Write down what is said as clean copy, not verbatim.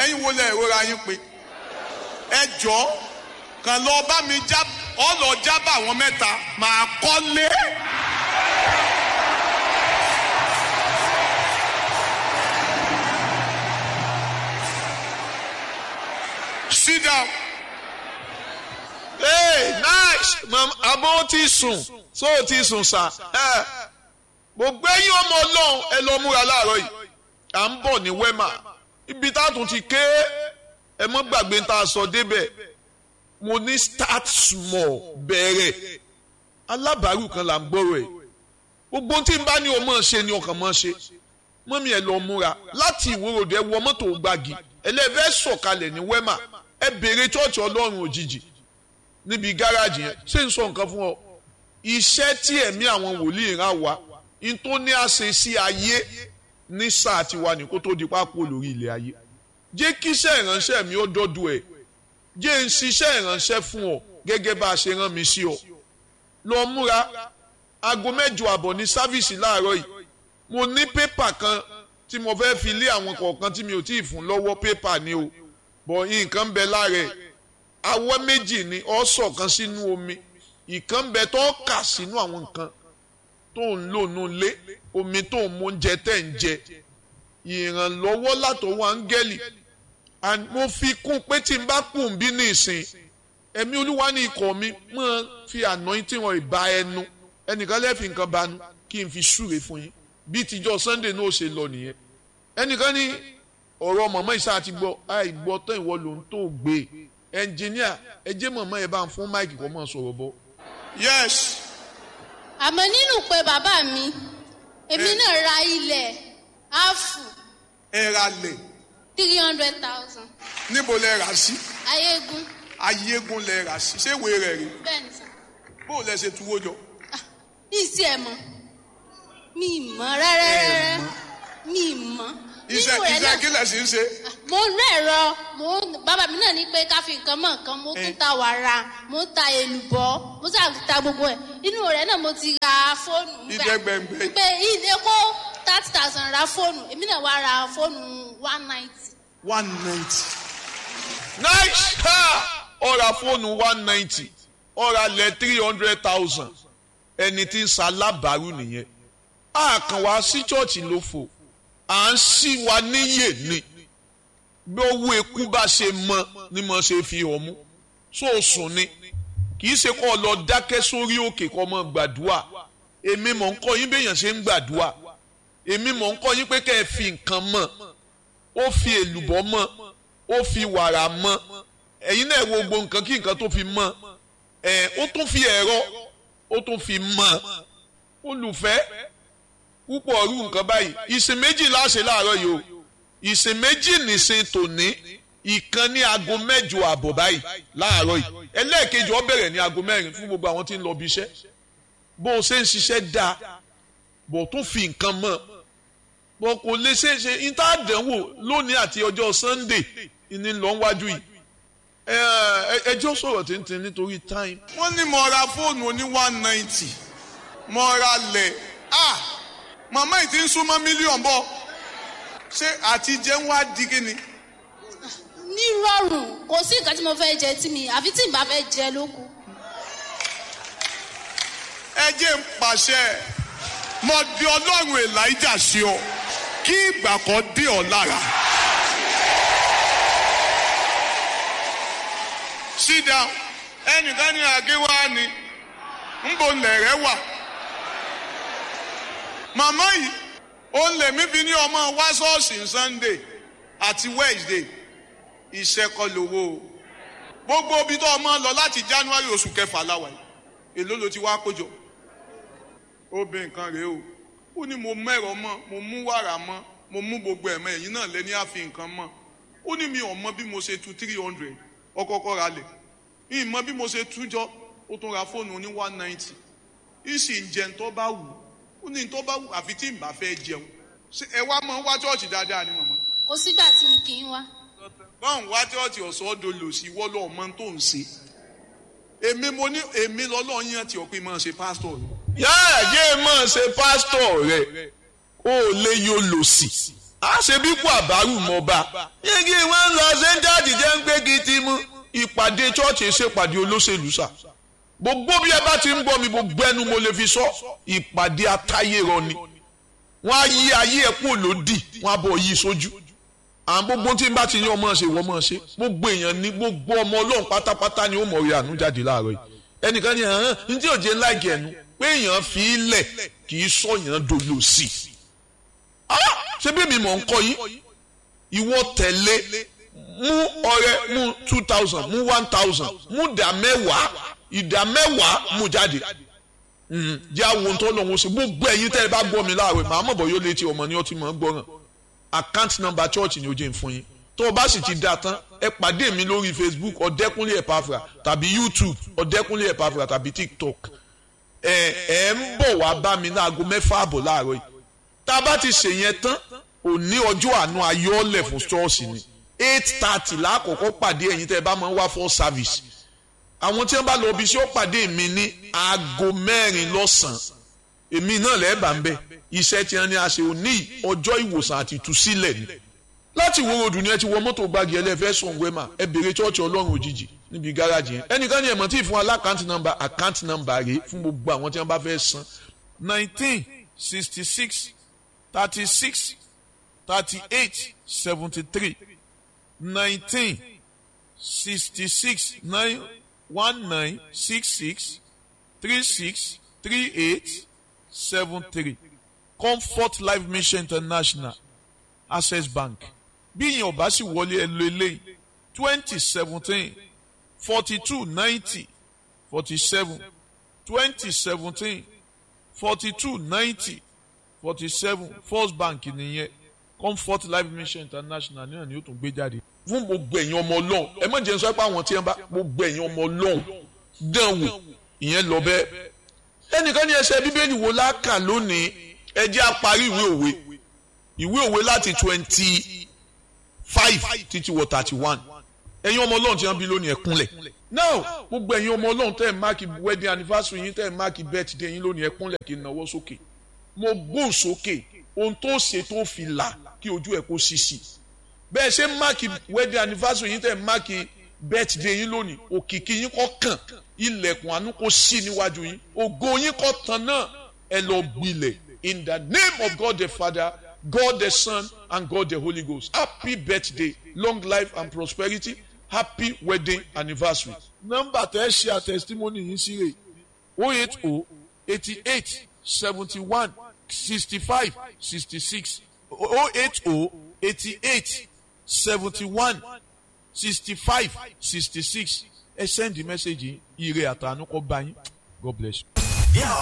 ẹ̀yin wo lẹ ìrora yín pé ẹ jọ kàn lọ bá mi já ọlọ jábà àwọn mẹ́ta máa kọ́lé. Sit down. Hey, nice. Mama, abo ti sùn. So ti sùn sá. Gbogbo ẹ̀yin ọmọ Ọlọ́run ẹ lọ múra láàárọ̀ yìí. À ń bọ̀ ní Wema. Ibi tá a tún ti ké ẹ mọ́ gbàgbé tá a sọ débẹ̀. Mo ní start small bẹ̀rẹ̀. Alábàárù kan là ń gbọ́rọ̀ ẹ̀. Gbogbo tí n bá ní o mọ̀ ṣe ni ọkàn mọ̀ ṣe. Mọ́mí ẹ lọ múra láti Ìwòròdú ẹ wọ mọ́tò gbági. Ẹlẹ́fẹ́ sọ̀kalẹ̀ ní Wema. Ẹ béèrè chọ́ọ̀chì Ọlọ́run òjijì níbi gáràjì yẹn. Ṣé n sọ nǹkan fún ọ? Iṣẹ́ tí ẹ̀mí àwọn wòlíì rán wa n tó ní àṣẹ sí ayé ní sáà tiwa ní kó tó di pápó lórí ilẹ̀ ayé. Jẹ́ kí iṣẹ́ ìránṣẹ́ mi ó dọ́dọ̀ ẹ̀. Jẹ́ n ṣiṣẹ́ ìránṣẹ́ fún ọ gẹ́gẹ́ bá a ṣe rán mi sí ọ. Lọ múra aago 8:30 ní sáfíìsì láàárọ̀ yìí. Mo ní pépà kan tí mo fẹ́ fi lé àwọn kọ̀ọ̀kan tí mi ò tí ì fún lọ́wọ́ pépà ni o. Bọ̀ nǹkan ń bẹ lára ẹ̀. Awọ́ méjì ni ọ sọ̀ kan sínú omi. Ìkan bẹ tó kà sínú àwọn nǹkan tó ń lò nù lé omi tó ń mú oúnjẹ tẹ̀ ń jẹ ìrànlọ́wọ́ látọwọ́ áńgẹ́lì and mo fi kún pé tí n bá kù ń bí ní ìsìn ẹ̀mí Olúwa ní ikọ̀ mi máa fi anointing wọn ìbá ẹnu ẹnìkan lẹ́ẹ̀fì nǹkan banu kí n fi súre fún yín bí tíjọ́ Sunday náà ṣe lọ nìyẹn ẹnìkan ní ọ̀rọ̀ mọ̀mọ́ ìṣá àti gbọ́ àìgbọ́ tán ìwọ ló ń tó gbé ẹnjìníà ẹ jẹ́ mọ̀mọ́ ẹ bá ń fún máìkì kọ́ mọ́ sọ̀rọ̀ bọ́. Yes. Àmọ́ nínú pé bàbá mi èmi náà ra ilẹ̀ áàfù. Ẹ ra lẹ̀. 300,000. Níbo lẹ rà sí? Ayégún. Ayégún lẹ rà sí. Ṣé ìwé rẹ̀ rí? Bẹ́ẹ̀ni sà. Bó lẹ ṣe tuwó jọ? Ìsì ẹ̀ mọ̀. Mi mọ̀ rárá. Mi mọ̀. Iṣẹ́ kí lẹ̀ sí ń ṣe? Mo rẹ̀rọ. Bàbá mi náà ní pé ká fi nǹkan mọ̀ nǹkan. Mo tún ta wàrà. Mo ta èlùbọ́. Mo sà ta gbogbo ẹ̀. Inú rẹ̀ náà mo ti ra fóònù. Ìdẹ́gbẹ̀ngbẹ̀. Pé ilé kó 30,000 ra fóònù. Èmi náà wá ra fóònù 190. 190. Nice. Ó ra fóònù 190. Ó ra lẹ̀ 300,000. Ẹni tí ń ṣalábàárù nìyẹn. A kàn wá sí chọ́ọ̀chì ló fò. À ń ṣí wa níyè ni. Bí owó eku bá ṣe mọ ni mo ṣe fi hàn mú. Sóòsùn ni. Kì í ṣe kó lọ dákẹ́ sórí òkè kó mọ gbàdúrà. Èmi mọ̀ ń kọ́ yín béèyàn ṣe ń gbàdúrà. Èmi mọ̀ ń kọ́ yín pé kẹ́ ẹ fi nǹkan mọ̀. Ó fi èlùbọ́ mọ̀. Ó fi wàrà mọ̀. Ẹ̀yin náà wo gbogbo nǹkan kí nǹkan tó fi mọ̀. Ó tún fi ẹ̀rọ. Ó tún fi mọ̀. Olùfẹ́ púpọ̀ ọ̀rú nǹkan báyìí. Ìsìn méjì láṣẹ láàárọ̀ yìí o. Ìsìn méjì nìsín tòní. Ìkan ní aago 8:30 báyìí láàárọ̀ yìí. Ẹlẹ́ẹ̀kejì ó bẹ̀rẹ̀ ní aago 4 fún gbogbo àwọn tí ń lọ bí iṣẹ́. Bó o ṣe ń ṣiṣẹ́ dáa bó tún fi nǹkan mọ̀ bó kò lè ṣe é ṣe ìtàdánwò lónìí àti ọjọ́ Sunday ní lọ wájú yìí ẹjọ́ sọ̀rọ̀ tíntín nítorí time. Wọ́n ní mo ra fóònù oní 190 mo ra lẹ̀ màmá yìí ti ń súnmọ́ mílíọ̀nù bọ̀ ṣé àti jẹun wá di kíni. Ní rọrùn kò sí nǹkan tí mo fẹ́ jẹ tí mi àfi tí n bá fẹ́ jẹ ló kù. Ẹ jẹ́ ń pàṣẹ mo di Ọlọ́run Elijah sí ọ kí ìgbà kan dé ọ lára. Sit down. Ẹnìkan ní àgéwá ni ń bo lẹ̀rẹ̀ wà. Màmá yìí ó ń lè mí fi ní ọmọ wá ṣọ́ọ̀ṣì Sunday àti Wednesday iṣẹ́ kọ́ lówó o. Gbogbo ibi tó ọmọ lọ láti January oṣù kẹfà láwàá yìí èló ló ti wá kójọ. Obìnrin kan rèé o ó ní mo mẹ́rọ mọ́ mo mú wàrà mọ́ mo mú gbogbo ẹ̀mọ́ ẹ̀yìn náà lẹ́ni àfi nǹkan mọ́ ó ní mi ò mọ bí mo ṣe tu 300 ọkọ̀ọ̀kọ̀ ra lẹ̀ ìmọ̀ bí mo ṣe tú jọ ó tún ra fóònù ní 190 ìsì ń jẹun tó bá wù ó ní tó bá wù àfi tí n bá fẹ́ jẹun ẹ wá mọ́ wá chọ́ọ̀chì dáadáa ni màmá. Kò sígbà tí mi kì í wá. báwọn wá chọ́ọ̀chì ọ̀sọ́ dolo sí wọ́lọ́ ọmọ tó ń ṣe èmi mo ní èmi lọ́lọ́ yàn tí ọ̀pẹ máa ṣe pásítọ̀ rẹ̀. Yáà máa ṣe pásítọ̀ rẹ̀ ó lè yóò lò sí a ṣe bí kú àbárù mọba yéegi wọn lọ sẹńtàdì jẹ ń gbé gidi mú ìpàdé chọọchì ṣèpàdé olóṣèlú sà gbogbo bí ẹ bá ti ń gbọ́ mi gbogbo ẹnu mo lè fi sọ ìpàdé atáyérọ ni wọn á yí ayé ẹ kúrò lódì wọn á bọ yí sójú àwọn gbogbo tí n bá ti ní ọmọ ṣe wọ́n mọ̀ ṣe gbogbo èèyàn ní gbogbo ọmọ ọlọ́run pátápátá ni ó mọ̀ rí àánú jáde láàárọ̀ yìí ẹnìkan ní ẹ̀hán ní tí òjé láìkì ẹnu pé èèyàn fi í lẹ̀ kì í sọ̀yàn dolo sí i ṣé bí mi mọ̀ ń kọ́ yìí ìwọ tẹ̀lé mú ọrẹ mú 2000 mú 1000 mú ìdá mẹ́wàá mú jáde jẹ́ àwọn tó lọ́wọ́ sí gbogbo ẹ̀yin tẹ́ ẹ bá gbọ́ mi láàárọ̀ màá mọ̀ bọ̀ yóò létí ọmọ ní ọtí mọ̀ ń gbọ́ràn account number church ni ó jẹ́ fún yín tó o bá sì ti dá tán ẹ pàdé mi lórí Facebook Ọ̀dẹ́kúnlé Epafra tàbí YouTube Ọ̀dẹ́kúnlé Epafra tàbí TikTok ẹ ń bọ̀ wá bá mi ní aago 6:30 láàárọ̀ yìí tá a bá ti ṣe yẹn tán òní ọjọ́ àánú ayọ́lẹ̀ fún ṣọ́ọ̀ṣì ni 8:30 lákòókò pàdé ẹ̀yin tẹ́ ẹ bá máa ń wá for service àwọn tí wọ́n bá lọ bí sí ó pàdé mi ní aago 4 lọ́sàn-án èmi náà lẹ́ẹ̀bà ń bẹ̀ iṣẹ́ tí wọ́n ní a ṣe òní ọjọ́ ìwòsàn àti ìtúsílẹ̀ ni láti wo odù ni ẹ ti wọ mọ́tò gbági ẹlẹ́fẹ́ sọ̀ngbẹ́mà ẹ bèrè chọ́ọ̀chì ọlọ́run òjijì níbi gáràjì yẹn ẹnìkan ní ẹ̀mọ́ tí ì fún alákàntì nọ́mbà àkántì nọ́mbà rèé fún gbogbo àwọn tí wọ́n bá fẹ́ san 19 66 36 38 73 19 66 19 66 36 38 73 Comfort Life Mission International Access Bank bí ìyẹn ò bá sì wọlé ẹ lo eléyìí 2017 42 90 47 2017 42 90 47 First Bank nìyẹn Comfort Life Mission International náà ni ó tún gbé jáde. fún gbogbo ẹ̀yin ọmọ ọlọ́run ẹ má jẹ́ sọ pé àwọn tí wọ́n bá gbogbo ẹ̀yin ọmọ ọlọ́run dán wò ìyẹn lọ bẹ́ẹ̀ ẹnìkan ní ẹsẹ̀ bíbélì wo lákà lónìí ẹ jẹ́ á parí ìwé òwe láti 25 títí wọ 31 ẹ̀yin ọmọ ọlọ́run tí wọ́n bí lónìí ẹ kúnlẹ̀ now gbogbo ẹ̀yin ọmọ ọlọ́run tẹ́ ẹ̀ máàkì wedding anniversary yín tẹ́ ẹ̀ máàkì birthday yín lónìí ẹ kúnlẹ̀ kí n náwó sókè mo gbóhùn sókè ohun tó ṣe tó fi là kí ojú ẹ̀ kó ṣíṣì bẹ́ẹ̀ ṣe máàkì wedding anniversary yín tẹ́ ẹ̀ máàkì birthday yín lónìí òkìkí yín kó kàn ilẹ̀kùn àánú kó ṣí níwájú yín ògo yín kó tàn náà ẹ lọ gbilẹ̀ in the name of God the Father, God the Son and God the Holy Ghost. Happy birthday, long life and prosperity. Happy wedding anniversary. nọ́mbà tẹ́ ẹ ṣe àtẹ̀sítímọ́nì yín sí rè 080 88 71 65 66 080 88 71 65 66 ẹ send the message ire àtànú kó bá yín. God bless you.